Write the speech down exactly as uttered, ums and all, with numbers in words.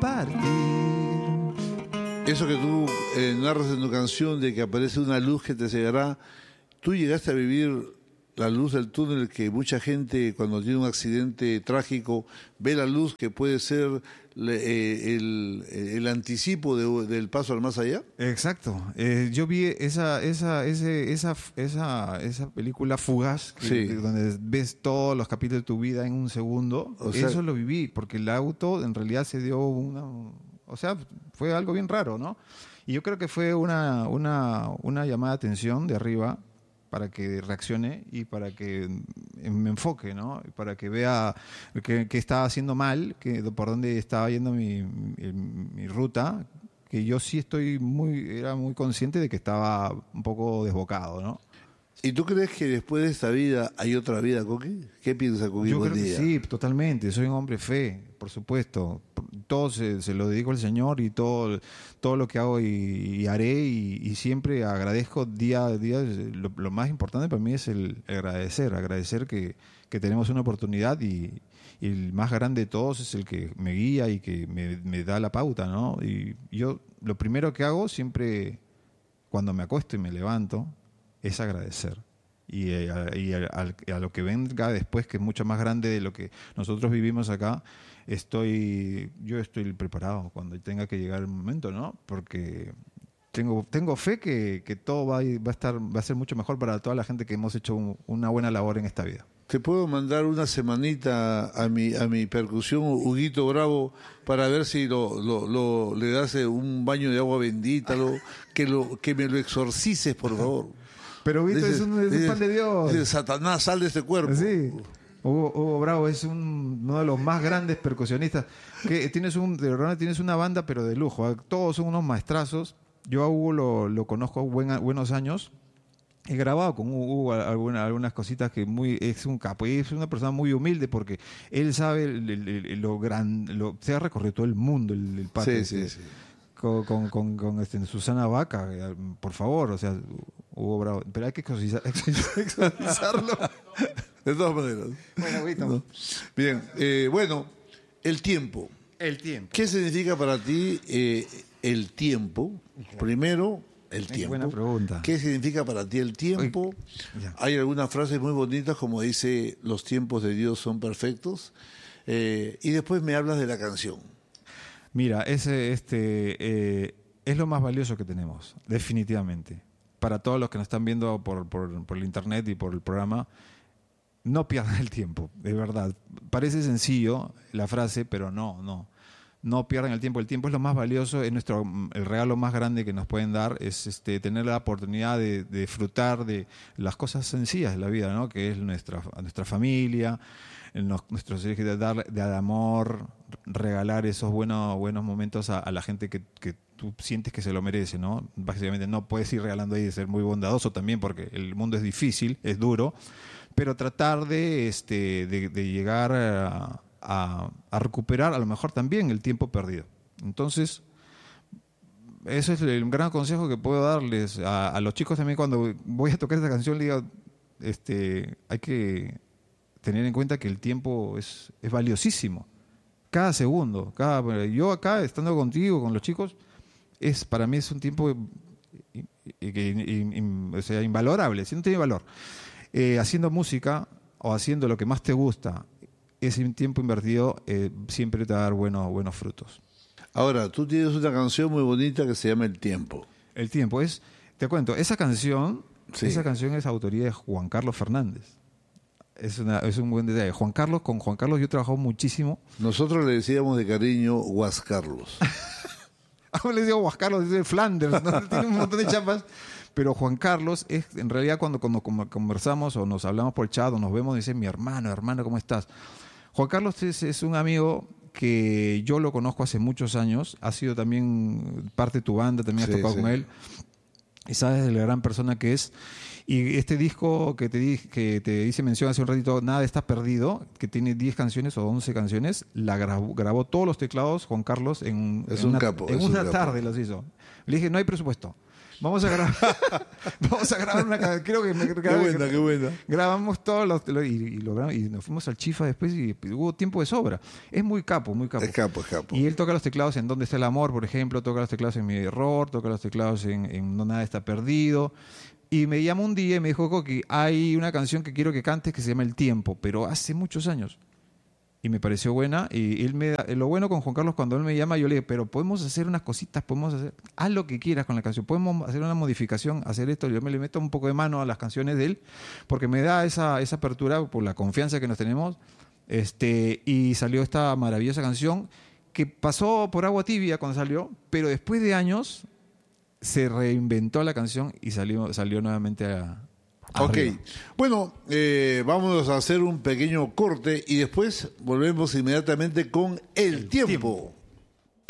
partir. Eso que tú eh, narras en tu canción de que aparece una luz que te cegará, tú llegaste a vivir la luz del túnel, que mucha gente cuando tiene un accidente trágico ve la luz que puede ser eh, el, el anticipo de, del paso al más allá. Exacto. Eh, yo vi esa esa ese, esa esa esa película Fugaz, que, Sí. que donde ves todos los capítulos de tu vida en un segundo. O sea, eso lo viví porque el auto en realidad se dio una, o sea, fue algo bien raro, ¿no? Y yo creo que fue una una una llamada de atención de arriba para que reaccione y para que me enfoque, ¿no? Para que vea que, que estaba haciendo mal, que por dónde estaba yendo mi, mi, mi ruta, que yo sí estoy muy, era muy consciente de que estaba un poco desbocado, ¿no? ¿Y tú crees que después de esta vida hay otra vida, Coqui? ¿Qué piensa Coqui? Yo Buen creo que día. sí, totalmente. Soy un hombre de fe, por supuesto. Todo se, se lo dedico al Señor y todo, todo lo que hago y, y haré y, y siempre agradezco día a día. Lo, lo más importante para mí es el agradecer, agradecer que, que tenemos una oportunidad y, y el más grande de todos es el que me guía y que me, me da la pauta, ¿no? Y yo lo primero que hago siempre cuando me acuesto y me levanto es agradecer. Y, eh, a, y a, a, a lo que venga después, que es mucho más grande de lo que nosotros vivimos acá, estoy yo estoy preparado cuando tenga que llegar el momento, ¿no? Porque tengo tengo fe que, que todo va a, va a estar va a ser mucho mejor para toda la gente que hemos hecho un, una buena labor en esta vida. ¿Te puedo mandar una semanita a mi a mi percusión, Huguito Bravo, para ver si lo, lo, lo le das un baño de agua bendita, lo, que lo que me lo exorcices, por favor? Pero Huguito Dices, es un, es un dices, pan de Dios. Dices, Satanás, sal de este cuerpo. Sí. Hugo, Hugo Bravo es un, uno de los más grandes percusionistas. Que tienes un, de verdad tienes una banda, pero de lujo. ¿eh? Todos son unos maestrazos. Yo a Hugo lo, lo conozco buen, buenos años. He grabado con Hugo algunas, algunas cositas que muy es un capo. Y es una persona muy humilde porque él sabe el, el, el, lo gran, lo, se ha recorrido todo el mundo el, el pate. Sí, sí, sí. Con, con, con, con este, Susana Vaca, por favor, o sea, Hugo Bravo, pero hay que exorcizar, exorcizarlo. De todas maneras. Bueno, Huguito. No. Bien, eh, bueno, el tiempo. El tiempo. ¿Qué significa para ti eh, el tiempo? Primero, el tiempo. Buena pregunta. ¿Qué significa para ti el tiempo? Ya. Hay algunas frases muy bonitas, como dice, los tiempos de Dios son perfectos. Eh, y después me hablas de la canción. Mira, ese, este, eh, es lo más valioso que tenemos, definitivamente. Para todos los que nos están viendo por, por, por el internet y por el programa, no pierdan el tiempo, de verdad. Parece sencillo la frase, pero no, no. No pierdan el tiempo. El tiempo es lo más valioso, es nuestro, el regalo más grande que nos pueden dar, es este, tener la oportunidad de, de disfrutar de las cosas sencillas de la vida, ¿no? Que es nuestra, nuestra familia, nuestros seres de dar de amor, regalar esos buenos buenos momentos a, a la gente que, que tú sientes que se lo merece, ¿no? Básicamente no puedes ir regalando ahí, de ser muy bondadoso también porque el mundo es difícil, es duro, pero tratar de este de, de llegar a, a, a recuperar a lo mejor también el tiempo perdido. Entonces, eso es el gran consejo que puedo darles a, a los chicos también cuando voy a tocar esta canción, le digo, este, hay que tener en cuenta que el tiempo es, es valiosísimo. Cada segundo, cada yo acá estando contigo, con los chicos, es para mí es un tiempo y, y, y, y, o sea, invalorable, si no tiene valor. Eh, haciendo música o haciendo lo que más te gusta, ese tiempo invertido eh, siempre te va a dar buenos, buenos frutos. Ahora, tú tienes una canción muy bonita que se llama El Tiempo. El tiempo es, te cuento, esa canción, Sí. esa canción es autoría de Juan Carlos Fernández. Es, una, es un buen detalle. Juan Carlos, con Juan Carlos yo he trabajado muchísimo. Nosotros le decíamos de cariño Guas Carlos. Ahora le digo Juan Carlos, dice Flanders, ¿no? Tiene un montón de chapas. Pero Juan Carlos es, en realidad, cuando, cuando conversamos o nos hablamos por el chat o nos vemos, dice mi hermano, hermano, ¿cómo estás? Juan Carlos es, es un amigo que yo lo conozco hace muchos años. Ha sido también parte de tu banda, también has Sí, tocado sí. con él. Y sabes de la gran persona que es. Y este disco que te di, que te hice mención hace un ratito, Nada está perdido, que tiene diez canciones o once canciones, la grabó, grabó todos los teclados Juan Carlos en, Es en un una, capo, en es un una capo. tarde los hizo. Le dije, no hay presupuesto. Vamos a grabar, vamos a grabar una canción. Creo que me, Qué buena, qué buena. Grabamos todos los, lo- y, y, lo grabamos, y nos fuimos al Chifa después y hubo tiempo de sobra. Es muy capo, muy capo. Es capo, es capo. Y él toca los teclados en Dónde está el amor, por ejemplo, toca los teclados en Mi error, toca los teclados en, en No nada está perdido. Y me llamó un día y me dijo, Coqui, hay una canción que quiero que cantes que se llama El tiempo, pero hace muchos años. Y me pareció buena. Y él me da, lo bueno con Juan Carlos, cuando él me llama, yo le digo, pero podemos hacer unas cositas, podemos hacer, haz lo que quieras con la canción, podemos hacer una modificación, hacer esto. Yo me le meto un poco de mano a las canciones de él, porque me da esa, esa apertura por la confianza que nos tenemos. Este, y salió esta maravillosa canción que pasó por agua tibia cuando salió, pero después de años se reinventó la canción y salió, salió nuevamente a... Ok, arriba. bueno, eh, vámonos a hacer un pequeño corte y después volvemos inmediatamente con El, El tiempo. tiempo.